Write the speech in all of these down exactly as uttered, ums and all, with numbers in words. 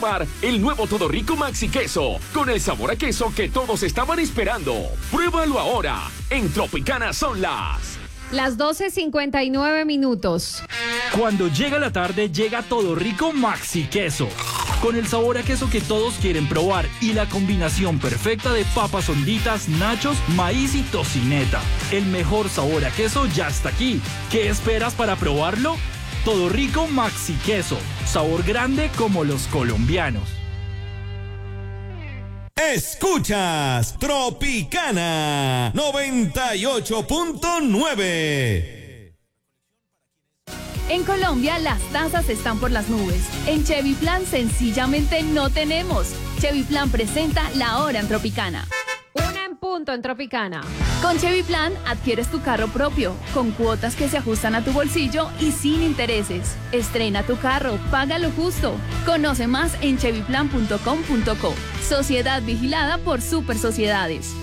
probar el nuevo Todo Rico Maxi Queso, con el sabor a queso que todos estaban esperando. Pruébalo ahora. En Tropicana son las... Las doce cincuenta y nueve minutos. Cuando llega la tarde, llega Todo Rico Maxi Queso. Con el sabor a queso que todos quieren probar y la combinación perfecta de papas honditas, nachos, maíz y tocineta. El mejor sabor a queso ya está aquí. ¿Qué esperas para probarlo? Todo Rico Maxi Queso. Sabor grande como los colombianos. Escuchas Tropicana noventa y ocho punto nueve. En Colombia las tasas están por las nubes. En Chevy Plan sencillamente no tenemos. Chevy Plan presenta La Hora en Tropicana. Una en punto en Tropicana. Con Chevy Plan adquieres tu carro propio, con cuotas que se ajustan a tu bolsillo y sin intereses. Estrena tu carro, paga lo justo. Conoce más en chevy plan punto com punto co. Sociedad vigilada por Super Sociedades.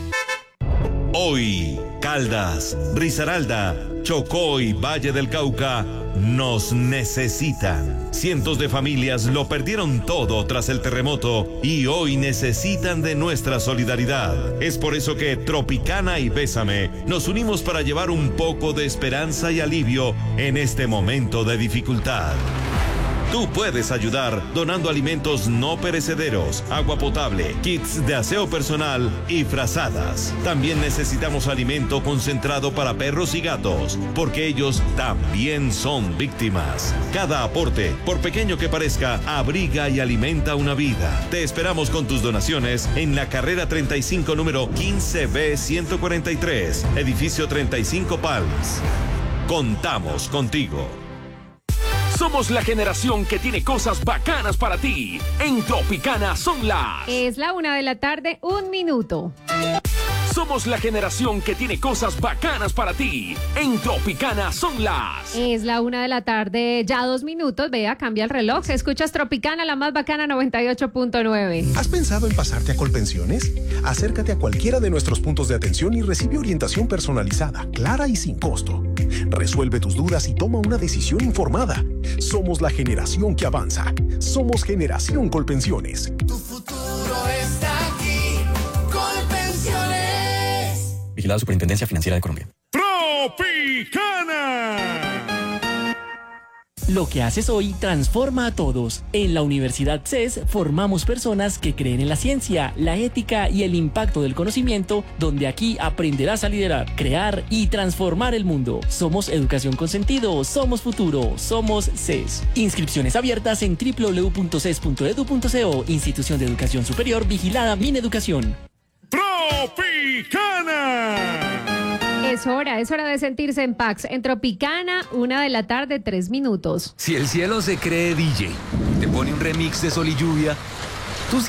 Hoy, Caldas, Risaralda, Chocó y Valle del Cauca nos necesitan. Cientos de familias lo perdieron todo tras el terremoto y hoy necesitan de nuestra solidaridad. Es por eso que Tropicana y Bésame nos unimos para llevar un poco de esperanza y alivio en este momento de dificultad. Tú puedes ayudar donando alimentos no perecederos, agua potable, kits de aseo personal y frazadas. También necesitamos alimento concentrado para perros y gatos, porque ellos también son víctimas. Cada aporte, por pequeño que parezca, abriga y alimenta una vida. Te esperamos con tus donaciones en la carrera treinta y cinco, número quince B ciento cuarenta y tres, edificio treinta y cinco Palms. Contamos contigo. Somos la generación que tiene cosas bacanas para ti. En Tropicana son las... Es la una de la tarde, un minuto. Somos la generación que tiene cosas bacanas para ti. En Tropicana son las... Es la una de la tarde, ya dos minutos. Vea, cambia el reloj. Escuchas Tropicana, la más bacana, noventa y ocho punto nueve. ¿Has pensado en pasarte a Colpensiones? Acércate a cualquiera de nuestros puntos de atención y recibe orientación personalizada, clara y sin costo. Resuelve tus dudas y toma una decisión informada. Somos la generación que avanza. Somos Generación Colpensiones. Tu futuro está aquí. Colpensiones. Vigilado Superintendencia Financiera de Colombia. Tropicana. Lo que haces hoy transforma a todos. En la Universidad C E S formamos personas que creen en la ciencia, la ética y el impacto del conocimiento, donde aquí aprenderás a liderar, crear y transformar el mundo. Somos educación con sentido, somos futuro, somos C E S. Inscripciones abiertas en doble u doble u doble u punto ces punto edu punto co. Institución de Educación Superior vigilada Mineducación. Tropicana. Es hora, es hora de sentirse en Pax. En Tropicana, una de la tarde, tres minutos. Si el cielo se cree D J, te pone un remix de Sol y Lluvia,